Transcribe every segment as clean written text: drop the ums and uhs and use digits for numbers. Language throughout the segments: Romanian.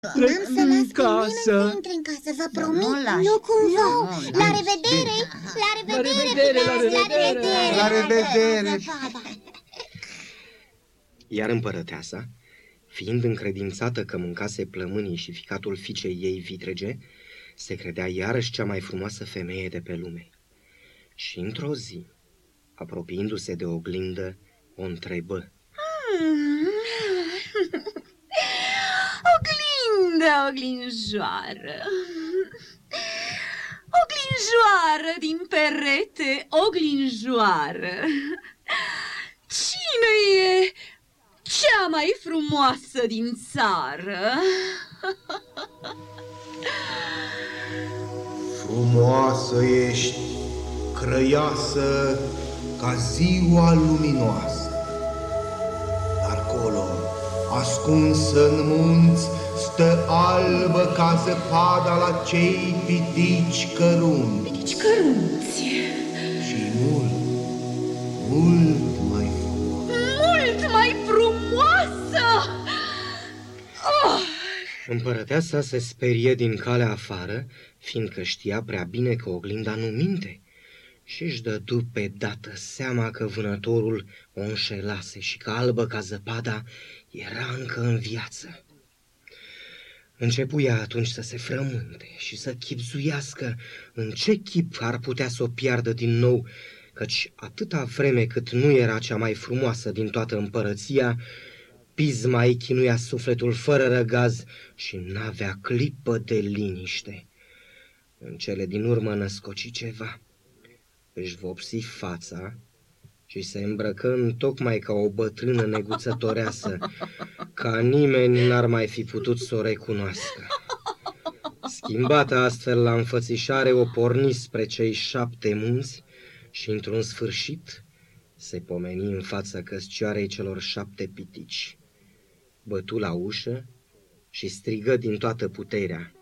N-am să las pe nimeni să intre în casă, vă promit. Nu cumva. La revedere! La revedere! La revedere! Iar împărăteasa, fiind încredințată că mâncase plămânii și ficatul fiicei ei vitrege, se credea iarăși cea mai frumoasă femeie de pe lume. Și într-o zi, apropiindu-se de oglindă, o întrebă. Oglinjoară, oglinjoară din perete, oglinjoară, cine e cea mai frumoasă din țară? Frumoasă ești, crăiasă ca ziua luminoasă, dar acolo, ascunsă în munți, stă albă ca zăpada la cei pitici cărunți. Pitici cărunți. Și mult, mult mai frumoasă. Mult mai frumoasă! Oh! Împărăteasa se sperie din calea afară, fiindcă știa prea bine că oglinda nu minte, și își dădu pe dată seama că vânătorul o înșelase și că albă ca zăpada era încă în viață. Începu ea atunci să se frământe și să chibzuiască în ce chip ar putea să o piardă din nou, căci atâta vreme cât nu era cea mai frumoasă din toată împărăția, pisma ei chinuia sufletul fără răgaz și n-avea clipă de liniște. În cele din urmă născoci ceva. Își vopsi fața și se îmbrăcă întocmai ca o bătrână neguțătoreasă, ca nimeni n-ar mai fi putut să o recunoască. Schimbată astfel la înfățișare, o porni spre cei 7 munți și, într-un sfârșit, se pomeni în fața căscioarei celor 7 pitici. Bătu la ușă și strigă din toată puterea.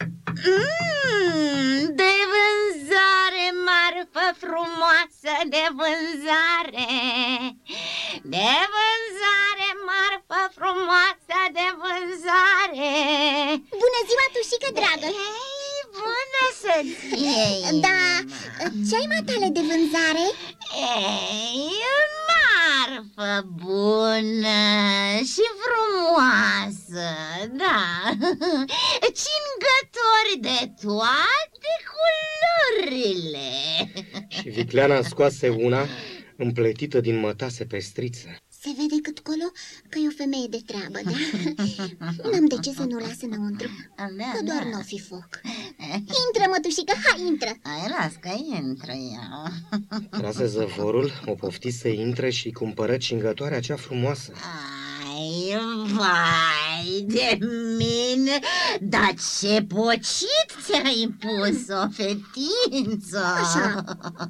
De vânzare, marfă frumoasă, de vânzare. De vânzare, marfă frumoasă, de vânzare. Bună ziua, tușică dragă. Ei, bună să-ți iei. Da, ce-ai matale de vânzare? Ei, marfă bună și frumoasă, da. Cingători de toate culorile. Și vicleana scoase una împletită din mătase pestriță. Se vede cât colo că e o femeie de treabă, da? N-am de ce să nu o las înăuntru, că doar n-o fi foc. Intră, mătușică, hai, intră. Hai, las că intră eu. Trase zăvorul, o pofti să intre și cumpără cingătoarea cea frumoasă. Ai, vai de mine, dar ce pocit ți-ai pus-o, fetiță. Așa.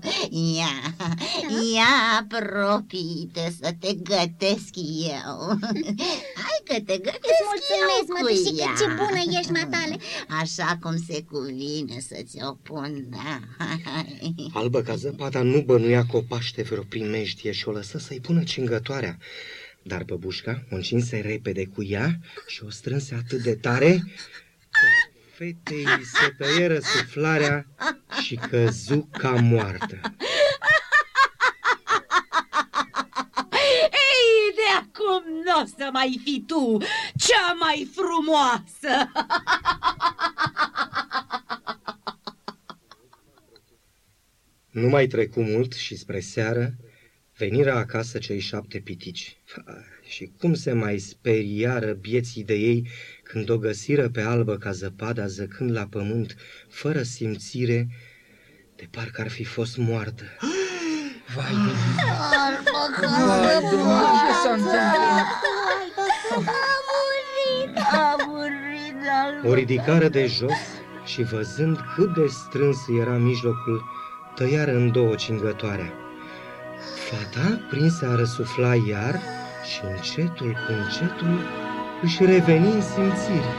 Ia, apropie-te să te gătesc eu. Hai că te gătesc. Mulțumesc, mătușică, ce bună ești, matale. Așa cum se cuvine să ți-o pun, da. Albă ca zăpada nu bănuia că o paște vreo primejdie și o lăsă să-i pună cingătoarea. Dar băbușca o încinse repede cu ea și o strânse atât de tare că fetei se tăieră suflarea și căzu ca moartă. Ei, de acum n-o să mai fi tu cea mai frumoasă! Nu mai trecu mult și spre seară veniră acasă cei 7 pitici. Și cum se mai speriară bieții de ei când o găsiră pe albă ca zăpada zăcând la pământ, fără simțire, de parcă ar fi fost moartă. Vai de mine! Vai de mine! Ce s-a întâmplat? A murit. O ridicară de jos și văzând cât de strâns era mijlocul, tăiară în 2 cingătoarea. Fata prinse a răsufla iar și încetul cu încetul își reveni în simțiri.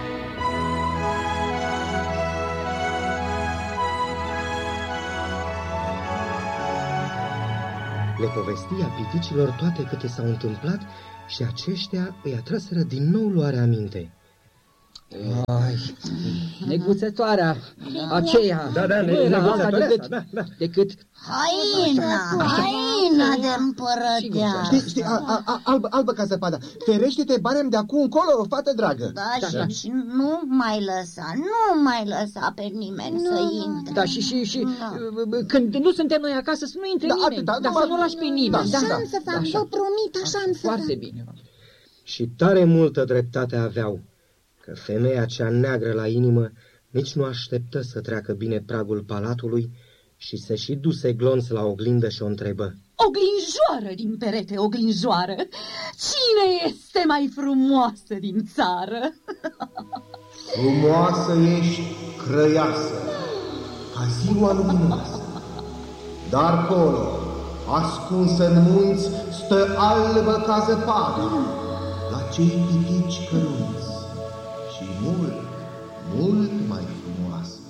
Le povestia piticilor toate câte s-au întâmplat și aceștia îi atraseră din nou luarea minte. Ai, neguțătoarea aceea. Da, Nu era alta neguțătoarea, decât Haina de împărăteasă. Știi, albă ca zăpada, ferește-te barem de acum încolo, fată dragă. Da, și nu mai lăsa pe nimeni să intre. Da, și când nu suntem noi acasă, să nu intre nimeni, dar să nu lași pe nimeni. Așa-mi să fac, vă promit, așa-mi să fac. Foarte bine. Și tare multă dreptate aveau, că femeia cea neagră la inimă nici nu așteptă să treacă bine pragul palatului și se și duse glonț la oglindă și o întrebă. Oglinjoară din perete, oglinjoară, cine este mai frumoasă din țară? Frumoasă ești, crăiasă, ca ziua luminoasă. Dar acolo, ascunsă în munți, stă albă ca zăpadă, la cei pitici cărunți și mult, mult mai frumoasă.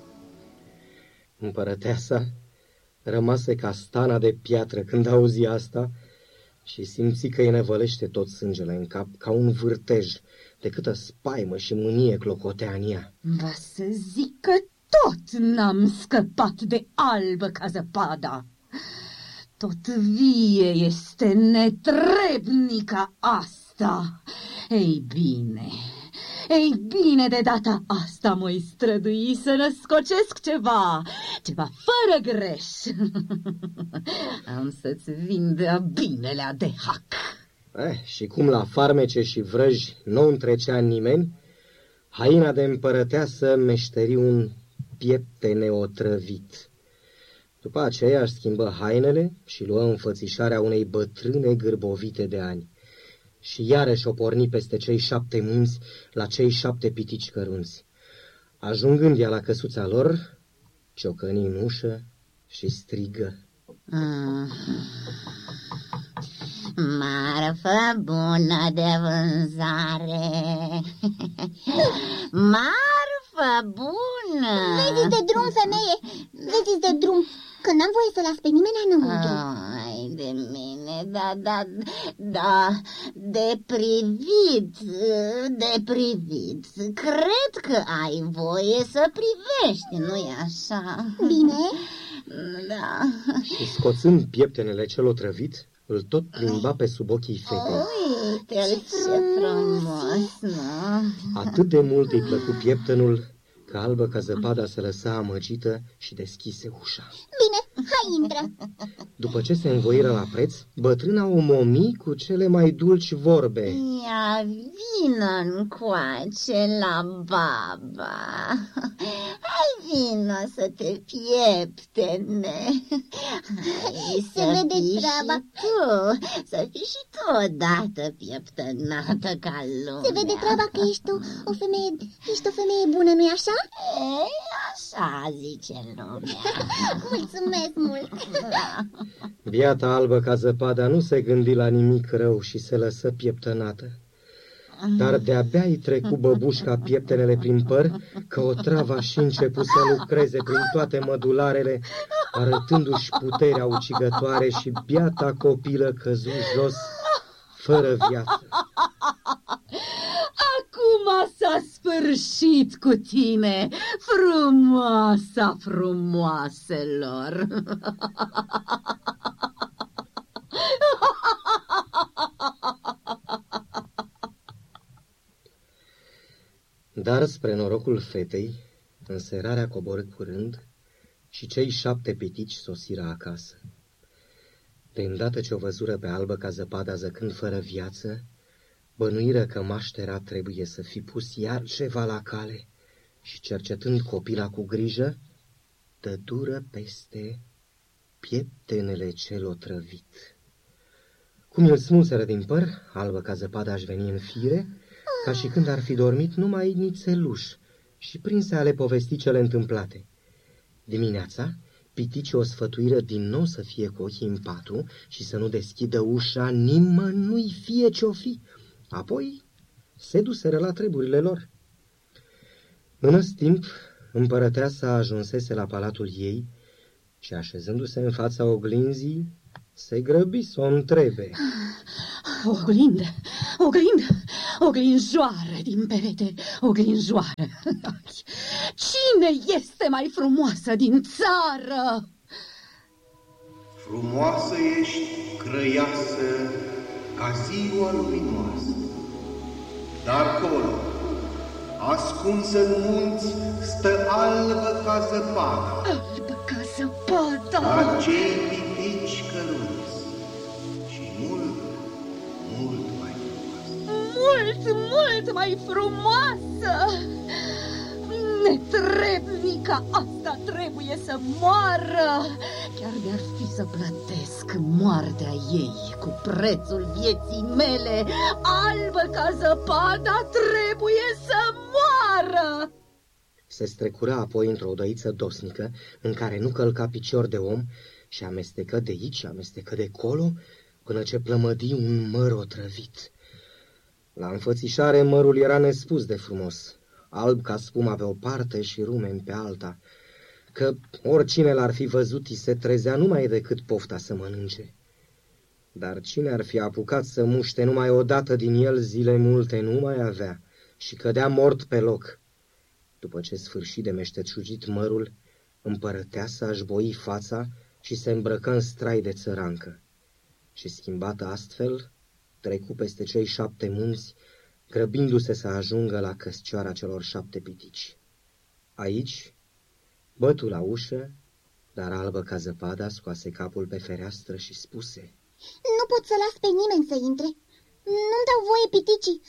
Împărăteasa rămase ca stana de piatră când auzi asta și simți că îi nevălește tot sângele în cap, ca un vârtej, de câtă spaimă și mânie clocotea în ea. Va să zic că tot n-am scăpat de albă ca zăpada. Tot vie este netrebnica asta. Ei bine, de data asta mă-i strădui să născocesc ceva fără greș. Am să-ți vin de-a binelea de hac. Și cum la farmece și vrăji nu întrecea nimeni, haina de împărăteasă meșteri un piepte neotrăvit. După aceea își schimbă hainele și luă înfățișarea unei bătrâne gârbovite de ani. Și iarăși o porni peste cei 7 munți la cei 7 pitici cărunți. Ajungând ea la căsuța lor, ciocăni în ușă și strigă. Marfă bună de vânzare. Marfă bună. Vezi de drum, femeie, vezi de drum, că n-am voie să las pe nimeni înăuntru. Ai de mine, da, de privit. Cred că ai voie să privești, nu-i așa? Bine. Da. Și scoțând pieptenele cel otrăvit, îl tot plimba pe sub ochii fetei. Uite-l, ce frumos, nu? Atât de mult îi plăcu pieptenul, că albă ca zăpada se lăsa amăgită și deschise ușa. Bine, hai, intră. După ce se învoiră la preț, bătrâna o momi cu cele mai dulci vorbe. Ia vină încoace la baba. Hai vină să te pieptene. Se vede treaba. Să fii și tu odată pieptănată ca lumea. Se vede treaba că ești o femeie bună, nu-i așa? Ei, așa zice lumea. Mulțumesc mult. Biata albă ca zăpada nu se gândi la nimic rău și se lăsă pieptănată. Dar de-abia îi trecu băbușca pieptenele prin păr, că otrava și începu să lucreze prin toate mădularele, arătându-și puterea ucigătoare și biata copilă căzu jos, fără viață. Acum s-a sfârșit cu tine, frumoasa frumoaselor. Dar spre norocul fetei, înserarea coborâ curând și cei 7 pitici sosiră acasă. De îndată ce o văzură pe albă ca zăpada zăcând fără viață, bănuiră că maștera trebuie să fi pus iar ceva la cale și, cercetând copila cu grijă, dădură peste pieptenele cel otrăvit. Cum îl smulseră din păr, albă ca zăpada aș veni în fire, ca și când ar fi dormit numai nițeluș, și prinse a le povesti cele întâmplate. Dimineața, piticii o sfătuiră din nou să fie cu ochii în patru și să nu deschidă ușa nimănui, fie ce-o fi. Apoi se duseră la treburile lor. În timp, împărăteasa ajunsese la palatul ei și, așezându-se în fața oglinzii, se grăbi să o întrebe. Oglinjoară din perete, oglinjoară. Cine este mai frumoasă din țară? Frumoasă ești, crăiasă, ca ziua luminoasă, dar colo, ascunsă în munți, stă albă ca zăpada. Albă ca zăpada. Dar cei pitici căruți și mult, mult mai frumoasă. Mult mai frumoasă. Netrebnica asta trebuie să moară. Chiar de-ar fi să plătesc moartea ei cu prețul vieții mele, albă ca zăpada trebuie să moară. Se strecura apoi într-o odăiță dosnică, în care nu călca picior de om, și amestecă de aici, amestecă de colo, până ce plămădi un măr otrăvit. La înfățișare mărul era nespus de frumos, alb ca spuma pe o parte și rumen pe alta, că oricine l-ar fi văzut, i se trezea numai decât pofta să mănânce. Dar cine ar fi apucat să muște numai odată din el, zile multe nu mai avea și cădea mort pe loc. După ce sfârși de meșteșugit mărul, împărăteasa își boi fața și se îmbrăcă în strai de țărancă. Și schimbată astfel, trecu peste cei 7 munți, grăbindu-se să ajungă la căscioara celor 7 pitici. Aici bătu la ușă, dar albă ca zăpada scoase capul pe fereastră și spuse: Nu pot să las pe nimeni să intre. Nu-mi dau voie piticii.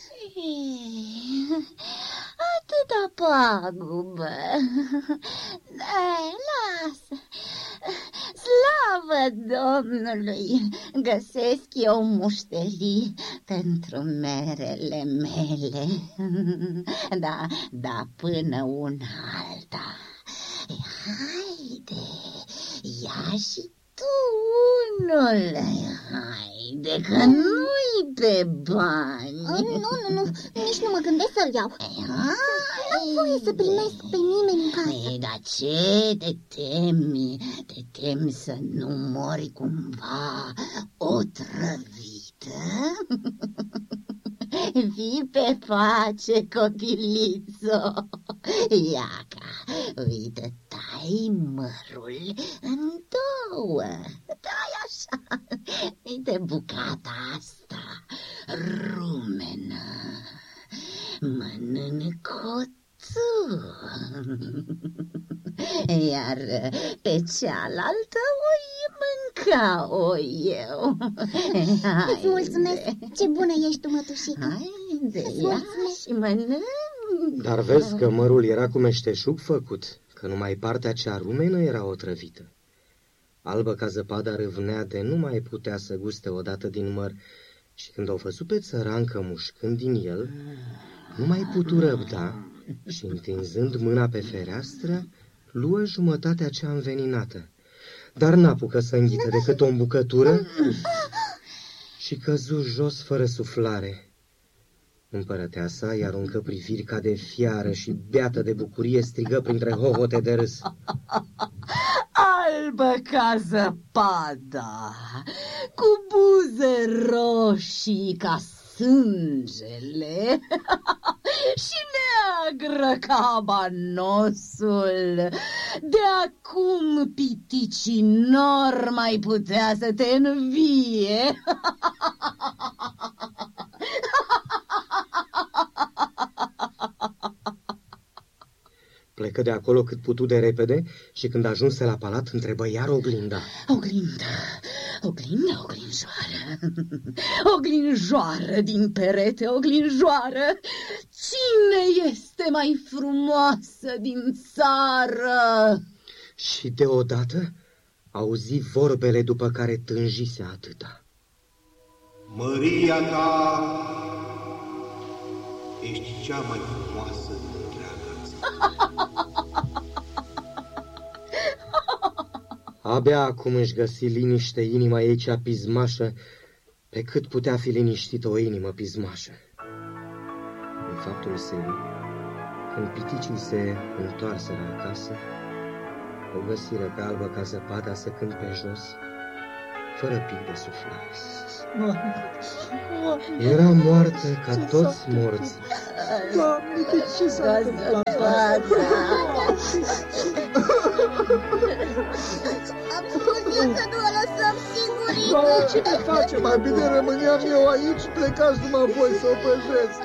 Atâta pagubă. Lasă. Slavă Domnului, găsesc eu mușterii pentru merele mele. Da, până una alta. Haide, ia și tu unul, haide, că nu-i pe bani. Nu, nici nu mă gândesc să-l iau. N-am voie să primesc pe nimeni în casă. Dar ce te temi? Te temi să nu mori cumva otrăvită? Fii pe pace, copilițo. Iaca, uite, tai mărul în 2. Tai așa. Uite bucata asta, rumenă. Mănâncă-o tu. Iar pe cealaltă o eu. Îți mulțumesc, ce bună ești tu, mătușică. Haide, ia și mănânc. Dar vezi că mărul era cu meșteșug făcut, că numai partea cea rumenă era otrăvită. Albă ca zăpada râvnea de nu mai putea să guste odată din măr, și când o văzut pe țărancă mușcând din el, nu mai putu răbda și, întinzând mâna pe fereastră, luă jumătatea cea înveninată, dar n-apucă să înghită decât o îmbucătură și căzu jos fără suflare. Împărăteasa îi aruncă priviri ca de fiară și, beată de bucurie, strigă printre hohote de râs: Albă ca zăpada, cu buze roșii ca sângele și neagră ca banosul. De acum piticii n-or mai putea să te învie. Plecă de acolo cât putu de repede și când ajunse la palat, întrebă iar oglinda. Oglinjoară, oglinjoară din perete, oglinjoară, cine este mai frumoasă din țară? Și deodată auzi vorbele după care tânjise atâta. Măria ta ești cea mai frumoasă din întreaga țară. Abia acum își găsi liniște inima ei cea pismașă, pe cât putea fi liniștită o inimă pismașă. În faptul serii, când piticii se întoarseră acasă, o găsiră pe albă ca zăpada săcând pe jos fără pic de suflare. Era moartă ca toți morții. Doamne, de ce s-a întâmplat? Acum să nu o lăsăm singurică. Doamne, ce ne face? Mai bine rămâneam eu aici, plecați numai voi să o păzesc.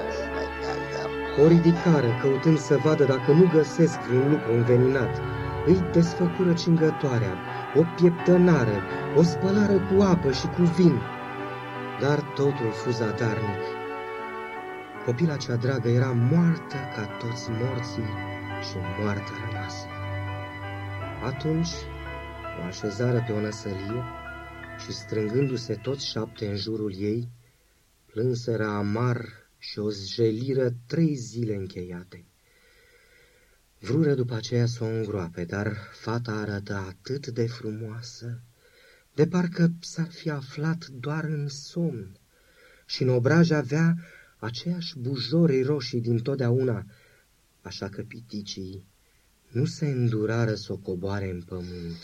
O ridicară, căutând să vadă dacă nu găsesc un lucru înveninat. Îi desfăcură cingătoarea, o pieptănară, o spălară cu apă și cu vin. Dar totul fu zadarnic. Copila cea dragă era moartă ca toți morții și moartă rămasă. Atunci o așezară pe o năsălie și, strângându-se toți 7 în jurul ei, plânseră amar și o zjeliră 3 zile încheiate. Vrură după aceea să o îngroape, dar fata arăta atât de frumoasă, de parcă s-ar fi aflat doar în somn, și în obraj avea aceeași bujori roșii dintotdeauna, așa că piticii nu se îndurară să o coboare în pământ.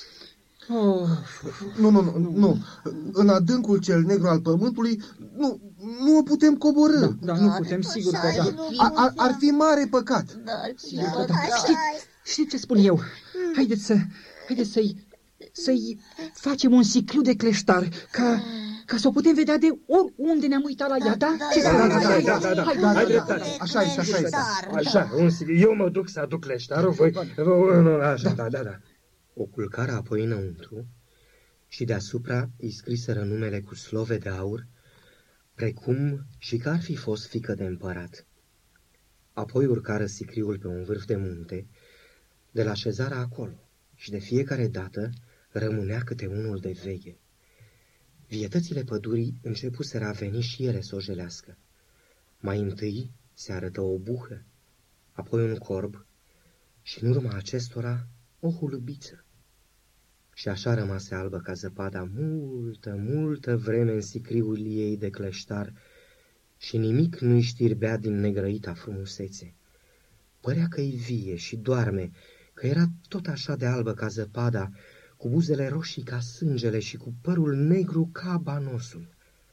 Nu. În adâncul cel negru al pământului nu o putem coborî. Da, nu putem, sigur că da. Ar fi mare păcat. Sigur că da. Știți ce spun eu? Haideți să-i facem un siclu de cleștar, ca să o putem vedea de oriunde ne-am uitat la ea, da? Da. Hai dreptate. Așa este. Așa, eu mă duc să aduc cleștarul, voi... Așa, da. O culcară apoi înăuntru și deasupra îi scriseră numele cu slove de aur, precum și că ar fi fost fiică de împărat. Apoi urcară sicriul pe un vârf de munte, de la așezarea acolo, și de fiecare dată rămânea câte unul de veche. Vietățile pădurii începuseră a veni și ele să o jelească. Mai întâi se arătă o buhă, apoi un corb și în urma acestora o hulubiță. Și așa rămase albă ca zăpada multă vreme în sicriul ei de cleștar și nimic nu-i știrbea din negrăita frumusețe. Părea că-i vie și doarme, că era tot așa de albă ca zăpada, cu buzele roșii ca sângele și cu părul negru ca banosul.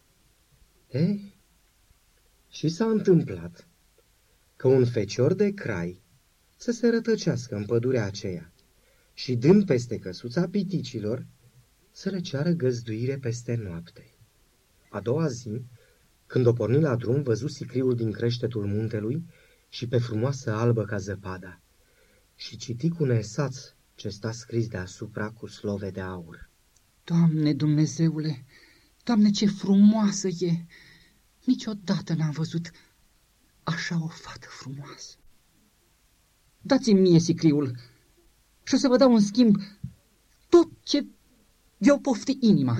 Și s-a întâmplat că un fecior de crai să se rătăcească în pădurea aceea și, dând peste căsuța piticilor, să le ceară găzduire peste noapte. A doua zi, când o porni la drum, văzu sicriul din creștetul muntelui și pe frumoasă albă ca zăpada și citi cu nesaț ce sta scris deasupra cu slove de aur. Doamne Dumnezeule, Doamne, ce frumoasă e! Niciodată n-am văzut așa o fată frumoasă. Dați-mi mie sicriul și o să vă dau în schimb tot ce vi-o pofti inima.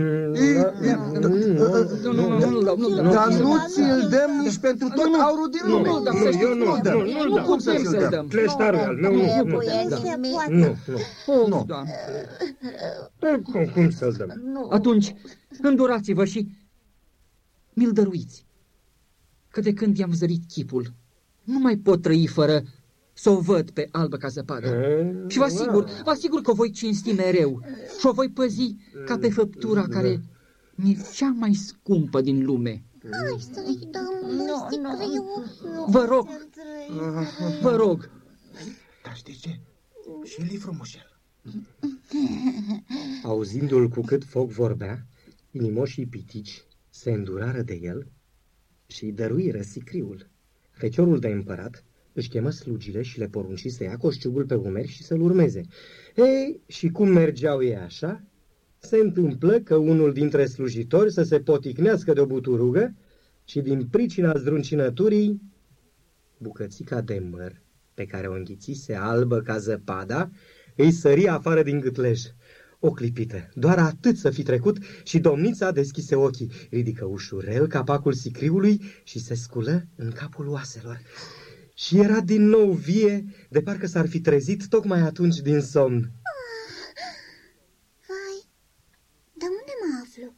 Dar nu ți-l dăm nici pentru tot aurul din lume. Nu putem să-l dăm. Cleștarul al meu, nu. Cum să-l dăm? Atunci, îndurați-vă și mi-l dăruiți. Că de când i-am zărit chipul, nu mai pot trăi fără să o văd pe albă ca zăpadă. Și vă asigur că o voi cinsti mereu și o voi păzi ca pe făptura care mi-e cea mai scumpă din lume. Hai să-i dăm sicriul. Vă rog. Dar știi ce? Și el e frumușel. Auzindu-l cu cât foc vorbea, inimoșii pitici se îndurară de el și îi dăruiră sicriul. Feciorul de împărat își chemă slugile și le porunci să ia coșciugul pe umeri și să-l urmeze. Și cum mergeau ei așa, se întâmplă că unul dintre slujitori să se poticnească de o buturugă și din pricina zdruncinăturii, bucățica de măr pe care o înghițise albă ca zăpada îi sări afară din gâtlej. O clipită, doar atât să fi trecut și domnița deschise ochii, ridică ușurel capacul sicriului și se sculă în capul oaselor. Și era din nou vie, de parcă s-ar fi trezit tocmai atunci din somn. Vai, de unde mă aflu?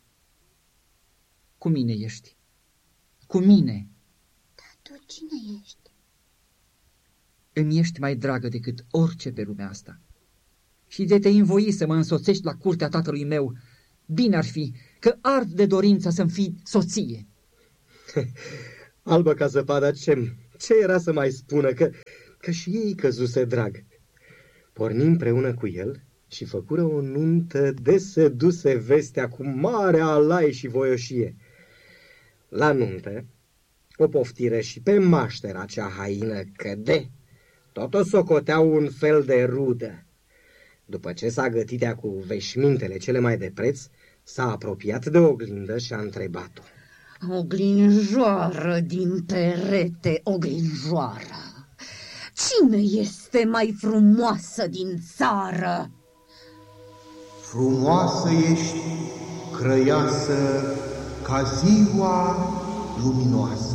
Cu mine ești. Cu mine. Dar tu cine ești? Îmi ești mai dragă decât orice pe lumea asta. Și de te învoi să mă însoțești la curtea tatălui meu, Bine ar fi că ard de dorința să-mi fii soție. Albă ca zăpada, ce era să mai spună, că și ei căzuse drag. Porni împreună cu el și făcură o nuntă de se duse vestea cu mare alai și voioșie. La nuntă o poftire și pe maștera cea haină căde, tot o socoteau un fel de rudă. După ce s-a gătit cu veșmintele cele mai de preț, s-a apropiat de oglindă și a întrebat-o. Oglinjoară din perete, oglinjoară, cine este mai frumoasă din țară? Frumoasă ești, crăiasă, ca ziua luminoasă,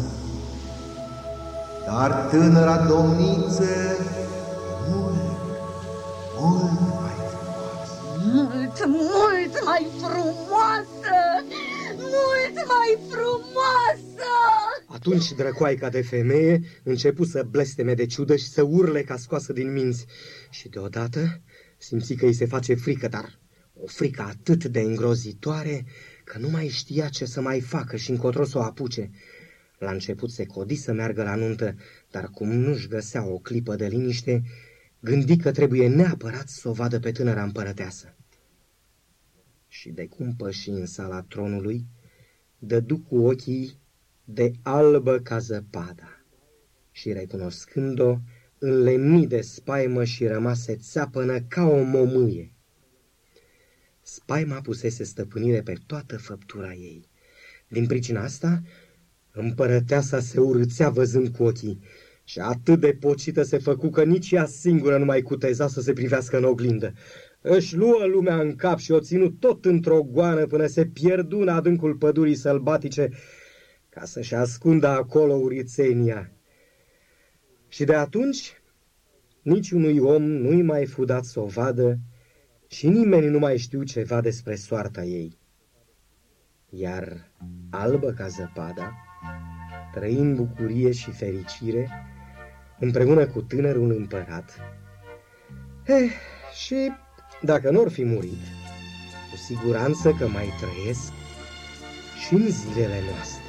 dar tânăra domniță mult, mult mai frumoasă. Mult mai frumoasă! Mult mai frumoasă! Atunci drăcoaica de femeie începu să blesteme de ciudă și să urle ca scoasă din minți. Și deodată simți că îi se face frică, dar o frică atât de îngrozitoare că nu mai știa ce să mai facă și încotro să o apuce. La început se codi să meargă la nuntă, dar cum nu-și găsea o clipă de liniște, gândi că trebuie neapărat să o vadă pe tânăra împărăteasă. Și de cum păși în sala tronului, dădu cu ochii de albă ca zăpada și, recunoscând-o, înlemni de spaimă și rămase țeapănă ca o momâie. Spaima pusese stăpânire pe toată făptura ei. Din pricina asta, împărăteasa se urâțea văzând cu ochii și atât de pocită se făcu că nici ea singură nu mai cuteza să se privească în oglindă. Își luă lumea în cap și o ținu tot într-o goană până se pierdu în adâncul pădurii sălbatice ca să-și ascundă acolo urițenia. Și de atunci niciunui om nu-i mai fu dat să o vadă și nimeni nu mai știu ceva despre soarta ei. Iar albă ca zăpada, trăind bucurie și fericire, împreună cu tânărul împărat. Și dacă n-or fi murit, cu siguranță că mai trăiesc și în zilele noastre.